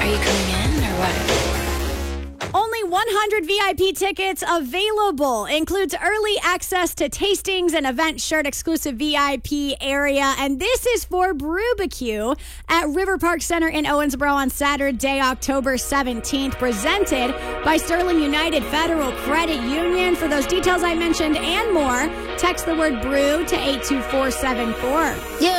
you coming in or what? Only 100 VIP tickets available. Includes early access to tastings and event shirt exclusive VIP area. And this is for Brewbecue at River Park Center in Owensboro on Saturday, October 17th. Presented by Sterling United Federal Credit Union. For those details I mentioned and more, text the word brew to 82474. Yeah.